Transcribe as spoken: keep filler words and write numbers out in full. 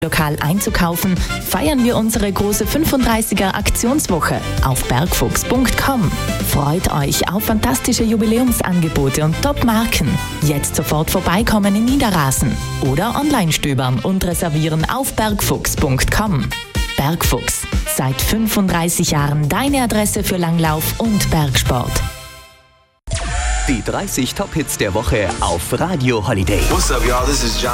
lokal einzukaufen, feiern wir unsere große fünfunddreißiger Aktionswoche auf bergfuchs punkt com. Freut euch auf fantastische Jubiläumsangebote und Top-Marken. Jetzt sofort vorbeikommen in Niederrasen oder online stöbern und reservieren auf bergfuchs punkt com. Bergfuchs, seit fünfunddreißig Jahren deine Adresse für Langlauf und Bergsport. Die dreißig Top-Hits der Woche auf Radio Holiday. What's up, y'all? This is John.